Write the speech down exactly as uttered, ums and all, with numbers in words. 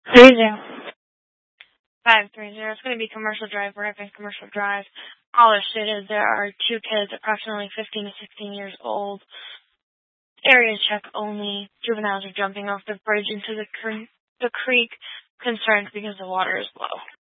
Three zero. Five three zero. It's going to be Commercial Drive, Ripon Commercial Drive. Caller stated there are two kids, approximately fifteen to sixteen years old. Area check only. Juveniles are jumping off the bridge into the, cre- the creek. Concerned because the water is low.